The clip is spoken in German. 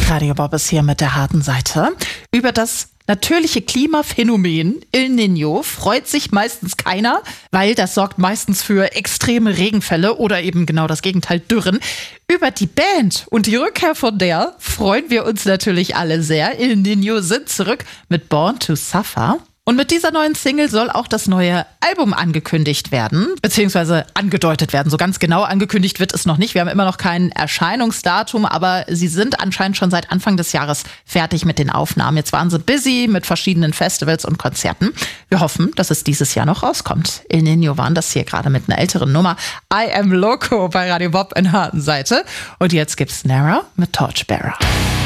Radio Bob ist hier mit der harten Seite. Über das natürliche Klimaphänomen El Niño freut sich meistens keiner, weil das sorgt meistens für extreme Regenfälle oder eben genau das Gegenteil, Dürren. Über die Band und die Rückkehr von der freuen wir uns natürlich alle sehr. El Niño sind zurück mit Born to Suffer. Und mit dieser neuen Single soll auch das neue Album angekündigt werden, beziehungsweise angedeutet werden. So ganz genau angekündigt wird es noch nicht. Wir haben immer noch kein Erscheinungsdatum, aber sie sind anscheinend schon seit Anfang des Jahres fertig mit den Aufnahmen. Jetzt waren sie busy mit verschiedenen Festivals und Konzerten. Wir hoffen, dass es dieses Jahr noch rauskommt. El Niño waren das hier gerade mit einer älteren Nummer. I Am Loco bei Radio Bob in harten Seite. Und jetzt gibt's Nara mit Torchbearer.